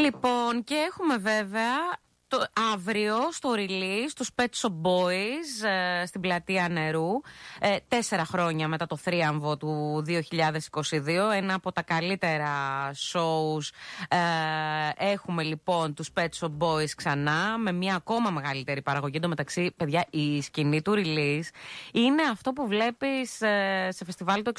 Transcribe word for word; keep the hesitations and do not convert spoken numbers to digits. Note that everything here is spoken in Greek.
Λοιπόν, και έχουμε βέβαια το αύριο στο release του Pet Shop Boys ε, στην Πλατεία Νερού, ε, τέσσερα χρόνια μετά το θρίαμβο του δύο χιλιάδες είκοσι δύο, ένα από τα καλύτερα shows. ε, έχουμε λοιπόν τους Pet Shop Boys ξανά με μια ακόμα μεγαλύτερη παραγωγή. Εν τω μεταξύ, παιδιά, η σκηνή του release είναι αυτό που βλέπεις ε, σε φεστιβάλ του